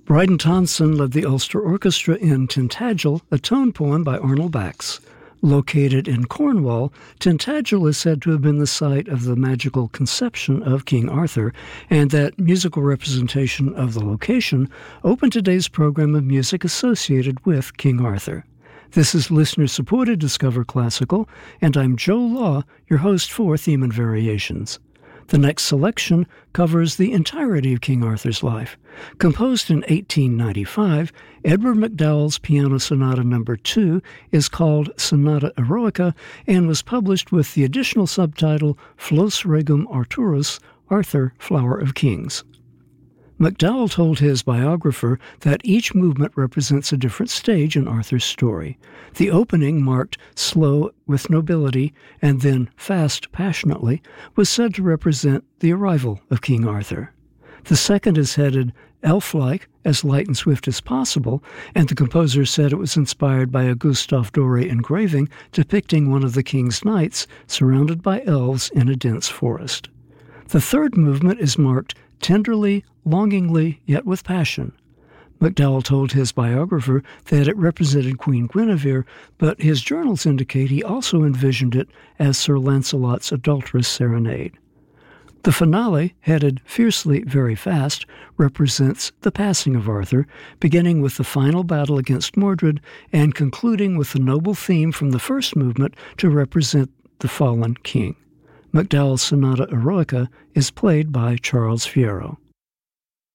Bryden Tonson led the Ulster Orchestra in Tintagel, a tone poem by Arnold Bax. Located in Cornwall, Tintagel is said to have been the site of the magical conception of King Arthur, and that musical representation of the location opened today's program of music associated with King Arthur. This is listener-supported Discover Classical, and I'm Joe Law, your host for Theme and Variations. The next selection covers the entirety of King Arthur's life. Composed in 1895, Edward MacDowell's Piano Sonata No. 2 is called Sonata Eroica and was published with the additional subtitle Flos Regum Arturus, Arthur, Flower of Kings. MacDowell told his biographer that each movement represents a different stage in Arthur's story. The opening, marked slow with nobility and then fast passionately, was said to represent the arrival of King Arthur. The second is headed elf-like, as light and swift as possible, and the composer said it was inspired by a Gustave Doré engraving depicting one of the king's knights surrounded by elves in a dense forest. The third movement is marked tenderly, longingly, yet with passion. MacDowell told his biographer that it represented Queen Guinevere, but his journals indicate he also envisioned it as Sir Lancelot's adulterous serenade. The finale, headed fiercely very fast, represents the passing of Arthur, beginning with the final battle against Mordred and concluding with the noble theme from the first movement to represent the fallen king. MacDowell's Sonata Eroica is played by Charles Fierro.